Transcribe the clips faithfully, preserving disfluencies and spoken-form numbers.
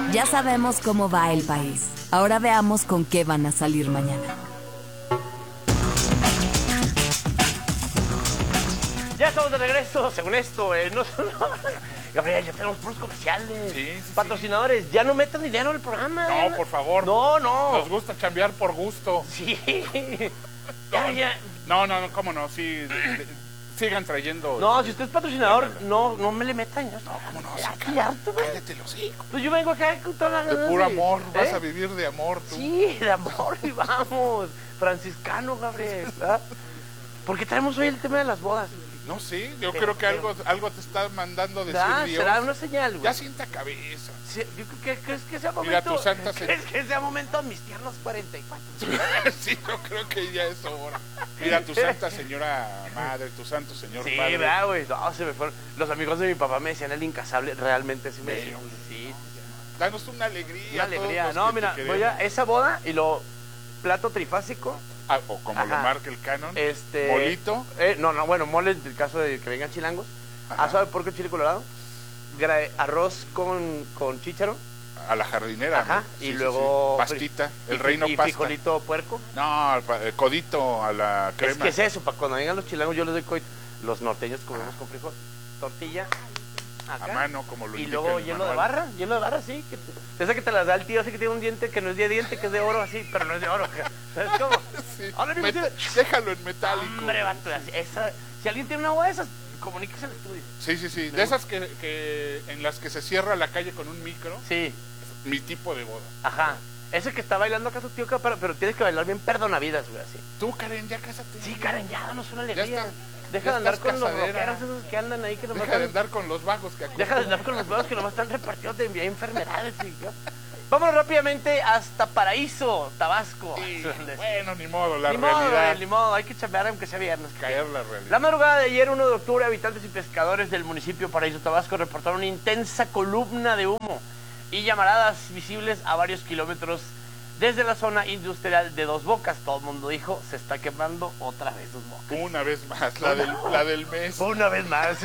Ya sabemos cómo va el país. Ahora veamos con qué van a salir mañana. Ya estamos de regreso, según esto, eh, no, no, Gabriel, ya tenemos puros comerciales, sí, sí, patrocinadores, sí. Ya no metan dinero en el programa. No, por favor. No, no. Nos gusta chambear por gusto. Sí. Ya, ya. No, no, no, cómo no, sí, de, de, sigan trayendo. No, si usted es patrocinador, no, no me le metan. No, no cómo no, ya, sí, cállate, güey. Cállate los hijos. Pues yo vengo acá con toda la... De puro amor, ¿eh? vas a vivir de amor tú. Sí, de amor, y vamos. Franciscano, Gabriel, ¿verdad? ¿Por qué traemos hoy el tema de las bodas? No sé, yo pero, creo que pero, algo, algo te está mandando decir ah, Dios. será una señal, güey. Ya sienta cabeza. Sí, yo creo que crees que sea momento. Mira, tu santa ¿Crees que sea momento mis tiernos cuarenta y cuatro? Sí, yo creo que ya es hora. Mira, tu santa señora madre, tu santo señor sí, padre. Sí, ¿verdad, güey? No, se me fueron. Los amigos de mi papá me decían el incasable, realmente sí me decían. Sí, sí. Danos una alegría. Una alegría. No, mira, voy a esa boda y lo plato trifásico. Ah, o como Ajá. lo marca el canon. Este. Molito. Eh, no, no, bueno, mole en el caso de que vengan chilangos. Ajá. Asado de puerco chile colorado. Gra arroz con, con chícharo. A la jardinera. Ajá. ¿no? Y sí, luego. sí, sí. Pastita. El y, reino y pasta. frijolito puerco. No, el codito a la crema. Es que es eso, para cuando vengan los chilangos yo les doy coito. Los norteños comemos con frijol. Tortilla. Acá. A mano, como lo Y indica luego el hielo manual. de barra, hielo de barra, sí. Que te, esa que te la da el tío, así que tiene un diente que no es de diente, que es de oro, así, pero no es de oro. ¿Sabes cómo? Sí. Ahora mismo Met tiene... Déjalo en metálico. Hombre, vato, esa, si alguien tiene una boda de esas, comuníquese al estudio. Sí, sí, sí. De esas que, que en las que se cierra la calle con un micro. Sí. Mi tipo de boda. Ajá. Ese que está bailando acá su tío, pero, pero tienes que bailar bien perdonavidas, güey, así. Tú, Karen, ya cásate. Sí, Karen, ya danos una alegría. Ya está. Deja Ya de andar estás con los casadera. rockeros esos que andan ahí que nomás Deja de están... andar con los vagos que acuerdan. Deja de andar con los vagos que nomás están repartidos de enviar enfermedades. Y... Vámonos rápidamente hasta Paraíso, Tabasco. Sí, bueno, ni modo, la ni realidad. Modo, ni modo, hay que chambear aunque sea viernes. Caer la realidad. La madrugada de ayer, uno de octubre, habitantes y pescadores del municipio Paraíso, Tabasco, reportaron una intensa columna de humo y llamaradas visibles a varios kilómetros desde la zona industrial de Dos Bocas. Todo el mundo dijo, se está quemando otra vez Dos Bocas. Una vez más, la del, la del mes. Una vez más.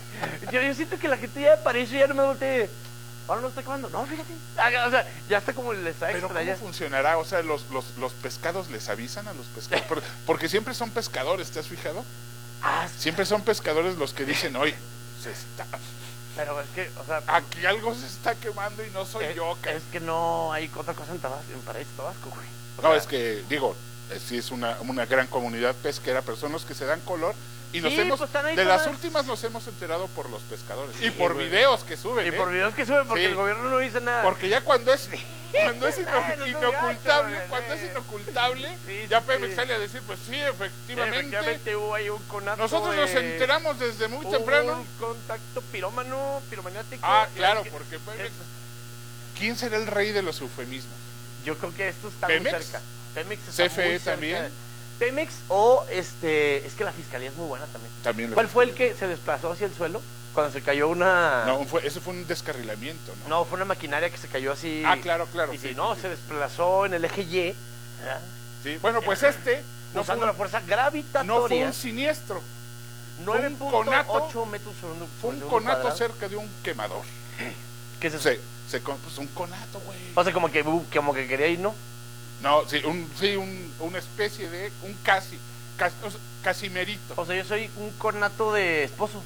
yo, yo siento que la gente ya de Paraíso ya no me voltee. Ahora no está quemando. No, fíjate. O sea, ya está como les está Pero extraña. ¿cómo funcionará? O sea, los, los, los pescados les avisan a los pescadores. Porque siempre son pescadores, ¿te has fijado? Ah, Siempre son pescadores los que dicen, oye, se está... Pero es que, o sea... Aquí algo se está quemando y no soy es, yo. Es que no hay otra cosa en, Tabasco, en Paraíso, Tabasco, güey. O No, sea, es que, digo, eh, sí es una, una gran comunidad pesquera, pero son los que se dan color. Y nos sí, hemos, pues, de todas... las últimas nos hemos enterado por los pescadores. Sí, y por güey. videos que suben. Y ¿eh? por videos que suben, porque sí. el gobierno no dice nada. Porque ya cuando es... Cuando es ino Ay, no inocultable, gacho, cuando sí. es inocultable, Sí, ya sí, Pemex sí. sale a decir, pues sí, efectivamente. Sí, efectivamente hubo ahí un conato. Nosotros de... nos enteramos desde muy hubo temprano. un contacto pirómano, piromaniático. Ah, claro, que... porque Pemex... es... ¿Quién será el rey de los eufemismos? Yo creo que esto está ¿Pemex? muy cerca. Pemex está C F E muy cerca. también. Pemex o este, es que la fiscalía es muy buena también. También ¿Cuál fue el que se desplazó hacia el suelo cuando se cayó una? No, fue, ese fue un descarrilamiento, ¿no? No, fue una maquinaria que se cayó así. Ah, claro, claro. Y sí, si no, sí, se desplazó en el eje Y. ¿verdad? sí. Bueno, pues este no usando fue, la fuerza no gravitatoria. fue un siniestro. nueve punto conato, ocho metros sobre un Fue un sobre conato cuadrado. cerca de un quemador. ¿Qué es eso? Se, se, con- pues un conato, güey. O sea, como que, uh, como que quería ir, ¿no? No, sí, un, sí un, una especie de, un casi, casi o sea, casimerito. O sea, yo soy un conato de esposo.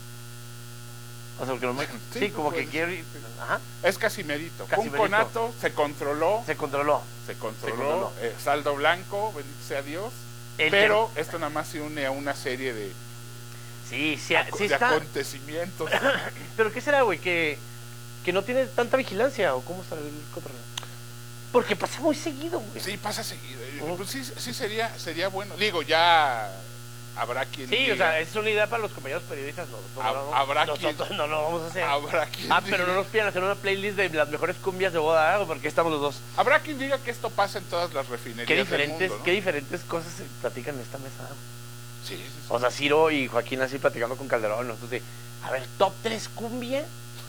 O sea, porque no me... Sí, Sí, como pues, que quiero ir... Ajá. Es casimerito. Fue un Casimerito. conato, se controló, Se controló. se controló, se controló. eh, saldo blanco, bendito sea Dios. El Pero esto nada más se une a una serie de, Sí, sí, aco- sí de está... acontecimientos. ¿Pero qué será, güey? ¿Que, ¿Que no tiene tanta vigilancia? ¿O cómo estará el cotorreo? Porque pasa muy seguido, güey. Sí, pasa seguido. Eh, Oh. Pues sí, sí sería, sería bueno. Digo, ya habrá quien Sí, diga, o sea, es una idea para los compañeros periodistas. No, no, Hab- no, habrá nosotros quien- no lo vamos a hacer. habrá quien Ah, pero no diga- nos pidan hacer una playlist de las mejores cumbias de boda, ¿eh? Porque estamos los dos. habrá quien diga que esto pasa en todas las refinerías Qué del diferentes, mundo, ¿no? qué diferentes cosas se platican en esta mesa. Sí, sí, sí. O sea, Ciro y Joaquín así platicando con Calderón. Entonces, a ver, top tres cumbia.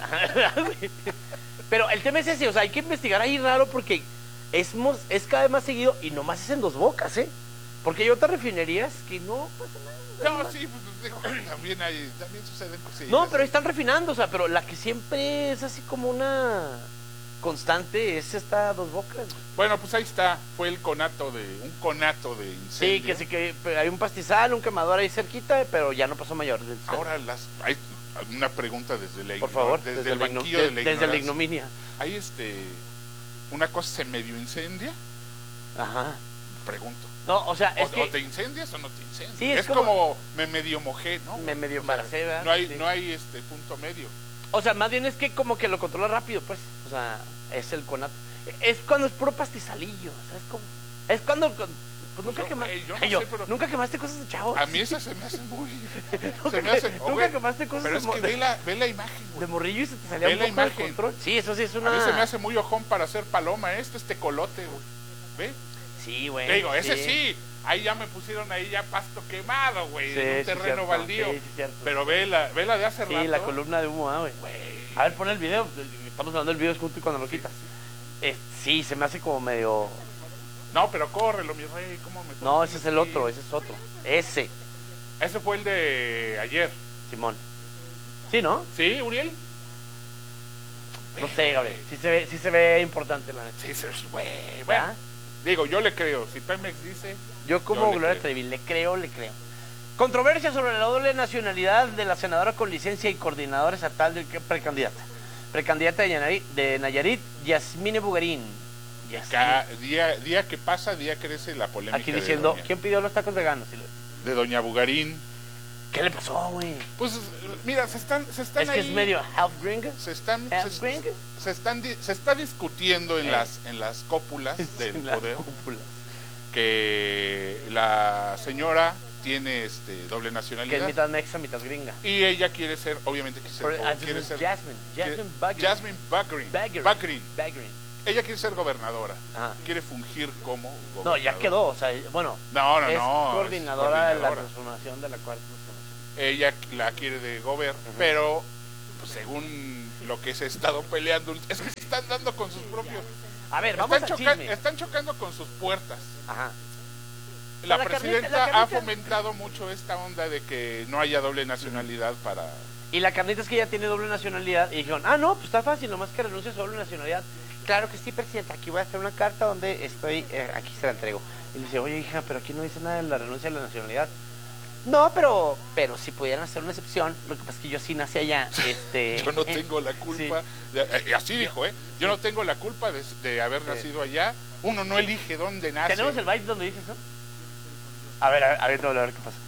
Pero el tema es ese, o sea, hay que investigar ahí raro porque es, mos- es cada vez más seguido y nomás es en Dos Bocas, ¿eh? Porque hay otras refinerías que no pasa nada. No, sí, pues digo, también hay, también suceden cosillas. No, pero están refinando, o sea, pero la que siempre es así como una... constante es esta Dos Bocas. Bueno, pues ahí está, fue el conato de, un conato de incendio. Sí, que sí que hay un pastizal, un quemador ahí cerquita, pero ya no pasó mayor. Ahora las, hay una pregunta desde la Por favor, desde, desde, el la, igno- banquillo de- de la desde la ignorancia. ignominia. Hay este, una cosa se medio incendia, Ajá. pregunto. No, o sea, es o, que o te incendias o no te incendias. Sí, es, es como, como- me medio mojé, ¿no? me medio O sea, embaracé, ¿verdad? no hay, Sí. no hay este punto medio. O sea, más bien es que como que lo controla rápido, pues. O sea, es el conato. Es cuando es puro pastizalillo, ¿sabes cómo? Es cuando... Pues nunca yo, quemaste... güey, yo no sé, pero- Nunca quemaste cosas de chavos. A mí esa se me hace muy... Nunca se me que- hace... nunca güey, quemaste cosas pero de es mo- que de- ve la, ve la imagen, De güey. morrillo y se te salía Ve un la poco de imagen. control. Sí, eso sí es A una... mí se me hace muy ojón para hacer paloma esto, este colote, güey. ¿Ve? Sí, güey. Te digo, ese sí. Ahí ya me pusieron ahí ya pasto quemado, güey, Sí, en un sí, terreno cierto. baldío. Sí, sí, cierto. Pero ve la, ve la de hace Sí, rato. la columna de humo, ah, güey. Güey. A ver, pon el video. Estamos hablando del video junto y cuando lo quitas. Eh, sí, se me hace como medio... No, pero córrelo, mi rey, ¿cómo me No, ese es el otro, ese es otro. Ese, Ese fue el de ayer. Simón. Sí, ¿no? ¿Sí, Uriel? No sé, Gabriel. Sí se ve, sí se ve importante, la neta. Sí, sí, güey. Bueno, ¿Verdad? digo, yo le creo. Si Pemex dice... Yo como Yo le Gloria creo. Trevi, le creo, le creo. Controversia sobre la doble nacionalidad de la senadora con licencia y coordinadora estatal del que- precandidata. Precandidata de Nayarit, de Nayarit Yasmine Bugarín. Yasmine. Cada día, día que pasa, día crece la polémica. Aquí de diciendo, doña, ¿quién pidió los tacos veganos? Y lo- de doña Bugarín. ¿Qué le pasó, güey? Pues, mira, se están, se están Es ahí... que es medio half gringa. Se están, half se, gringa. se están, di- se está discutiendo en Eh. las, en las cópulas del En la poder cúpula. que la señora tiene este doble Que es nacionalidad mitad mexa, mitad gringa. y ella quiere ser, obviamente quiere ser, Pero, ah, quiere es ser Jasmine, Jasmine Bugarin. Jasmine Bugarin. Bugarin. Bugarin. Bugarin. Ella quiere ser gobernadora. Ajá. Quiere fungir como No, gobernadora. ya quedó, o sea, bueno, No, no, es no. es coordinadora de la coordinadora. transformación de la cuarta transformación. Ella la quiere de gobierno, pero pues, según lo que se ha estado peleando, es que se están dando con sus propios... A ver, vamos Están, al choca- chisme. están chocando con sus puertas. Ajá. La, La carnita- presidenta la carnita- ha fomentado mucho esta onda de que no haya doble nacionalidad para... Y la carnita es que ella tiene doble nacionalidad y dijeron, ah, no, pues está fácil, nomás que renuncie a su doble nacionalidad. Claro que sí, presidenta, aquí voy a hacer una carta donde estoy, eh, aquí se la entrego. Y le dice, oye, hija, pero aquí no dice nada de la renuncia a la nacionalidad. No, pero pero si pudieran hacer una excepción, lo que pasa es que yo sí nací allá. Este, Yo no eh, tengo la culpa, sí. de- eh, así dijo, ¿eh? Yo no tengo la culpa de, de haber nacido allá. Uno no elige dónde nace. ¿Tenemos el byte donde dice eso? A ver, a ver, a ver, a ver qué pasa.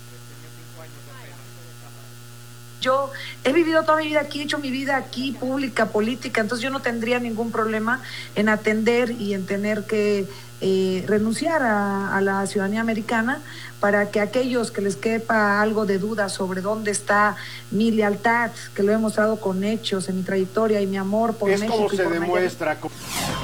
Yo he vivido toda mi vida aquí, he hecho mi vida aquí, pública, política, entonces yo no tendría ningún problema en atender y en tener que eh, renunciar a, a la ciudadanía americana para que aquellos que les quepa algo de duda sobre dónde está mi lealtad, que lo he mostrado con hechos en mi trayectoria y mi amor por Es México como y se por Nayarit. demuestra. co-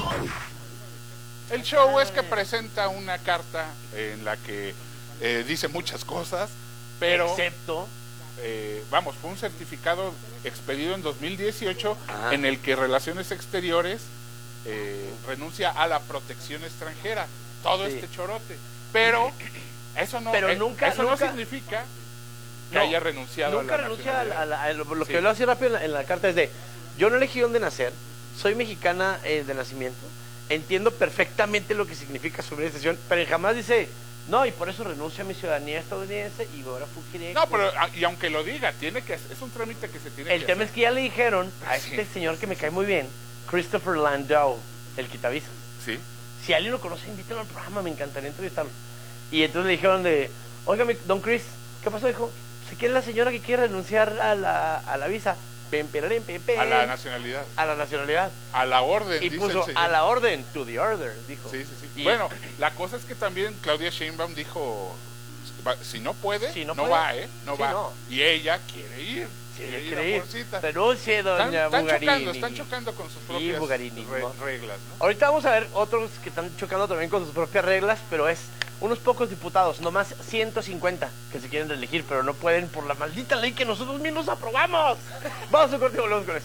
El show es que presenta una carta en la que eh, dice muchas cosas, pero... Excepto, Eh, vamos, fue un certificado expedido en dos mil dieciocho Ajá. en el que Relaciones Exteriores eh, renuncia a la protección extranjera, todo Sí. este chorote, pero eso no, Pero eh, nunca- eso nunca- no significa que No, haya renunciado nunca a la renuncia a, la- a nacionalidad. la- a lo, lo Sí. que yo leo así rápido en la, en la carta es de, yo no elegí dónde nacer, soy mexicana eh, de nacimiento, entiendo perfectamente lo que significa su decisión, pero jamás dice, no, y por eso renuncio a mi ciudadanía estadounidense y ahora fugiré. No, con-". pero a- y aunque lo diga, tiene que es un trámite que se tiene El que tema es hacer. que ya le dijeron a Sí. este señor que me cae muy bien, Christopher Landau, el quitavisas. Sí. Si alguien lo conoce, invítalo al programa, me encantaría entrevistarlo. Y entonces le dijeron de, oiga, mi- don Chris, ¿qué pasó? Dijo, si quiere la señora que quiere renunciar a la, a la visa, pem, perarín, pem, pem, A la nacionalidad, a la nacionalidad. a la orden, Y dice puso el señor. a la orden, to the order, dijo. Sí, sí, sí. Y- Bueno, la cosa es que también Claudia Sheinbaum dijo, va- si no puede, Si no no, puede. va, ¿eh? No Sí, va. no. Y ella quiere ir. Sí, quiere ir quiere a ir. fuercita. Renuncie, Están, doña están Bugarini. chocando, están chocando con sus Sí, propias Bugarini, re- ¿no? reglas, ¿no? Ahorita vamos a ver otros que están chocando también con sus propias reglas, pero es unos pocos diputados, nomás ciento cincuenta que se quieren reelegir, pero no pueden por la maldita ley que nosotros mismos aprobamos. Vamos a corte y volvemos con eso.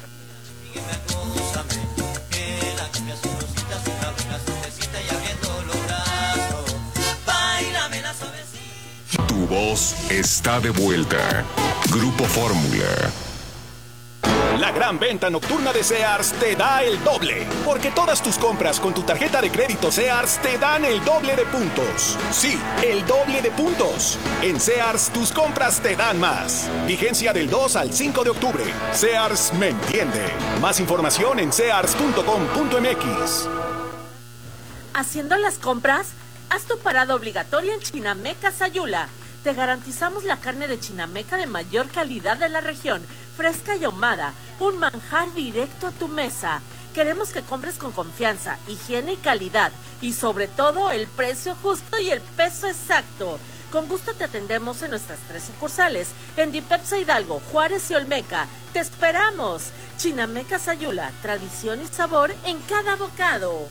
Tu voz está de vuelta. Grupo Fórmula. La gran venta nocturna de Sears te da el doble. Porque todas tus compras con tu tarjeta de crédito Sears te dan el doble de puntos. Sí, el doble de puntos. En Sears, tus compras te dan más. Vigencia del dos al cinco de octubre. Sears me entiende. Más información en sears punto com punto m x. ¿Haciendo las compras? Haz tu parada obligatoria en Chinameca Sayula. Te garantizamos la carne de chinameca de mayor calidad de la región, fresca y ahumada, un manjar directo a tu mesa. Queremos que compres con confianza, higiene y calidad, y sobre todo el precio justo y el peso exacto. Con gusto te atendemos en nuestras tres sucursales, en Dipepsa Hidalgo, Juárez y Olmeca. ¡Te esperamos! Chinameca Sayula, tradición y sabor en cada bocado.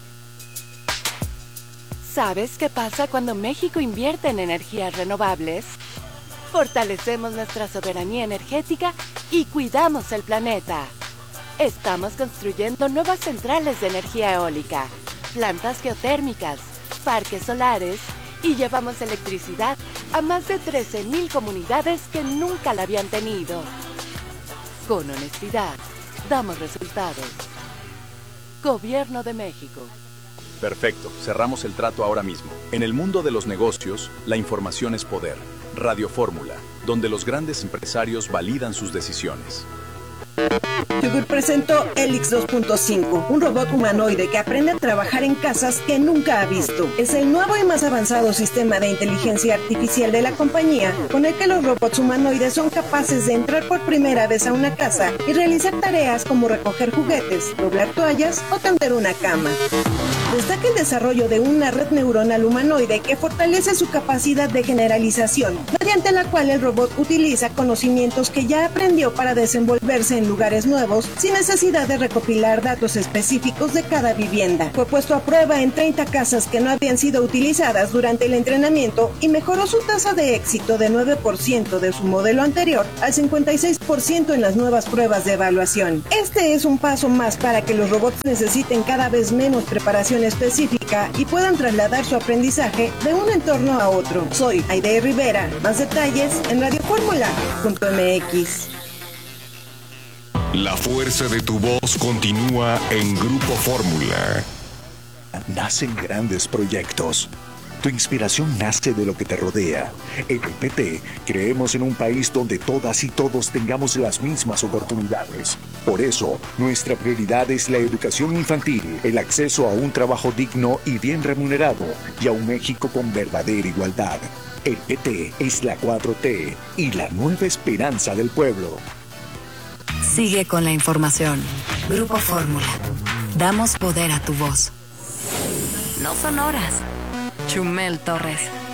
¿Sabes qué pasa cuando México invierte en energías renovables? Fortalecemos nuestra soberanía energética y cuidamos el planeta. Estamos construyendo nuevas centrales de energía eólica, plantas geotérmicas, parques solares y llevamos electricidad a más de trece mil comunidades que nunca la habían tenido. Con honestidad, damos resultados. Gobierno de México. Perfecto, cerramos el trato ahora mismo. En el mundo de los negocios, la información es poder. Radio Fórmula, donde los grandes empresarios validan sus decisiones. Yogur presentó Helix dos punto cinco, un robot humanoide que aprende a trabajar en casas que nunca ha visto. Es el nuevo y más avanzado sistema de inteligencia artificial de la compañía, con el que los robots humanoides son capaces de entrar por primera vez a una casa y realizar tareas como recoger juguetes, doblar toallas o tender una cama. Destaca el desarrollo de una red neuronal humanoide que fortalece su capacidad de generalización, mediante la cual el robot utiliza conocimientos que ya aprendió para desenvolverse en lugares nuevos sin necesidad de recopilar datos específicos de cada vivienda. Fue puesto a prueba en treinta casas que no habían sido utilizadas durante el entrenamiento y mejoró su tasa de éxito de nueve por ciento de su modelo anterior al cincuenta y seis por ciento en las nuevas pruebas de evaluación. Este es un paso más para que los robots necesiten cada vez menos preparación específica y puedan trasladar su aprendizaje de un entorno a otro. Soy Aide Rivera. Más detalles en radio fórmula punto m x. La fuerza de tu voz continúa en Grupo Fórmula. Nacen grandes proyectos. Tu inspiración nace de lo que te rodea. En el P T creemos en un país donde todas y todos tengamos las mismas oportunidades. Por eso, nuestra prioridad es la educación infantil, el acceso a un trabajo digno y bien remunerado, y a un México con verdadera igualdad. El P T es la cuatro T y la nueva esperanza del pueblo. Sigue con la información. Grupo Fórmula. Damos poder a tu voz. No son horas. Chumel Torres.